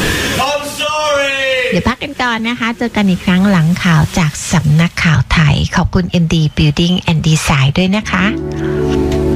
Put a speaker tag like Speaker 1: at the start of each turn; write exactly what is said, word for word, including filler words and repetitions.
Speaker 1: I'm sorry
Speaker 2: เดี๋ยวพักกันก่อนนะคะเจอกันอีกครั้งหลังข่าวจากสำนักข่าวไทยขอบคุณ เอ็ม ดี Building and Design ด้วยนะคะ